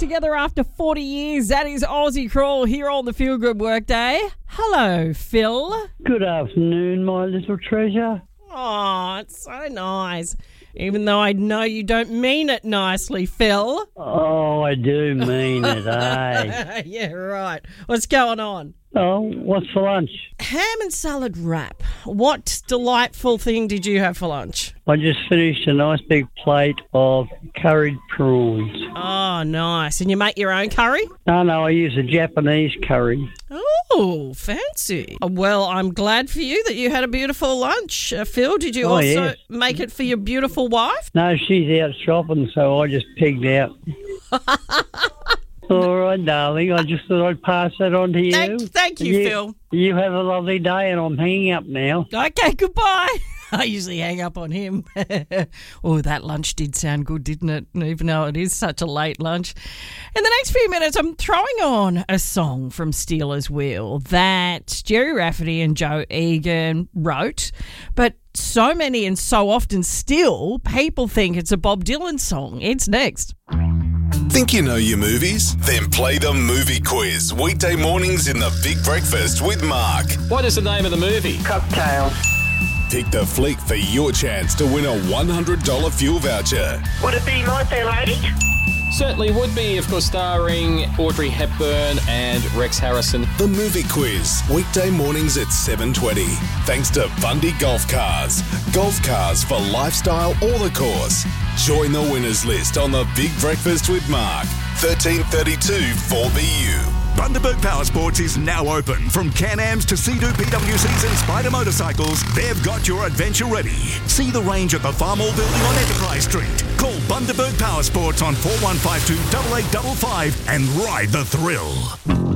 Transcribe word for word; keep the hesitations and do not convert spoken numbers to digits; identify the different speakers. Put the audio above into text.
Speaker 1: together after forty years. That is Aussie Crawl here on the Feel Good Workday. Hello, Phil.
Speaker 2: Good afternoon, my little treasure.
Speaker 1: Oh, it's so nice. Even though I know you don't mean it nicely, Phil.
Speaker 2: Oh, I do mean it, eh?
Speaker 1: Yeah, right. What's going on?
Speaker 2: Oh, what's for lunch?
Speaker 1: Ham and salad wrap. What delightful thing did you have for lunch?
Speaker 2: I just finished a nice big plate of curried prawns.
Speaker 1: Oh, nice. And you make your own curry?
Speaker 2: No, no, I use a Japanese curry.
Speaker 1: Oh, fancy. Well, I'm glad for you that you had a beautiful lunch. Uh, Phil, did you
Speaker 2: Oh,
Speaker 1: also
Speaker 2: yes.
Speaker 1: make it for your beautiful wife?
Speaker 2: No, she's out shopping, so I just pigged out. All right, darling. I just thought I'd pass that on to you.
Speaker 1: Thank, thank you,
Speaker 2: you,
Speaker 1: Phil.
Speaker 2: You have a lovely day, and I'm hanging up now.
Speaker 1: Okay, goodbye. I usually hang up on him. Oh, that lunch did sound good, didn't it? Even though it is such a late lunch. In the next few minutes, I'm throwing on a song from Stealers Wheel that Jerry Rafferty and Joe Egan wrote, but so many and so often still, people think it's a Bob Dylan song. It's next.
Speaker 3: Think you know your movies? Then play the movie quiz weekday mornings in the Big Breakfast with Mark.
Speaker 4: What is the name of the movie?
Speaker 2: Cocktails.
Speaker 3: Pick the flick for your chance to win a one hundred dollars fuel voucher.
Speaker 5: Would it be My Fair Lady?
Speaker 4: Certainly would be, of course, starring Audrey Hepburn and Rex Harrison.
Speaker 3: The movie quiz, weekday mornings at seven twenty. Thanks to Bundy Golf Cars. Golf cars for lifestyle or the course. Join the winners list on the Big Breakfast with Mark. thirteen thirty-two four B U.
Speaker 6: Bundaberg Power Sports is now open. From Can-Ams to Sea-Doo P W Cs and Spider motorcycles, they've got your adventure ready. See the range at the Farmall Building on Enterprise Street. Call Bundaberg Power Sports on four one five two, eight eight five five and ride the thrill.